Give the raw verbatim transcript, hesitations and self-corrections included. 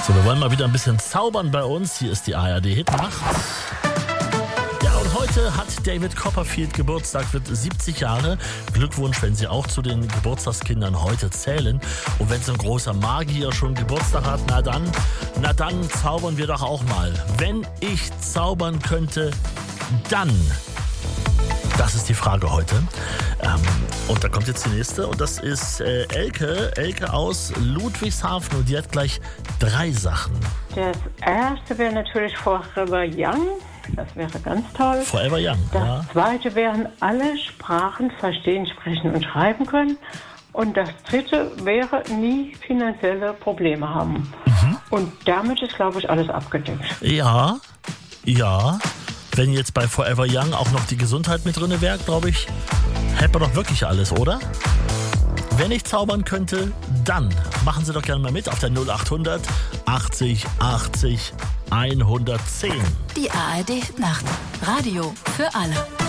So, wir wollen mal wieder ein bisschen zaubern bei uns. Hier ist die A R D-Hitnacht. Ja, und heute hat David Copperfield Geburtstag, wird siebzig Jahre. Glückwunsch, wenn Sie auch zu den Geburtstagskindern heute zählen. Und wenn so ein großer Magier schon Geburtstag hat, na dann, na dann zaubern wir doch auch mal. Wenn ich zaubern könnte, dann... Das ist die Frage heute. Ähm, und da kommt jetzt die nächste. Und das ist äh, Elke. Elke aus Ludwigshafen. Und die hat gleich drei Sachen. Das erste wäre natürlich Forever Young. Das wäre ganz toll. Forever Young, Das ja. zweite wären alle Sprachen verstehen, sprechen und schreiben können. Und das dritte wäre nie finanzielle Probleme haben. Mhm. Und damit ist, glaube ich, alles abgedeckt. Ja, ja. Wenn jetzt bei Forever Young auch noch die Gesundheit mit drin wäre, glaube ich, hätte man doch wirklich alles, oder? Wenn ich zaubern könnte, dann machen Sie doch gerne mal mit auf der null achthundert achtzig achtzig hundertzehn. Die A R D Nacht. Radio für alle.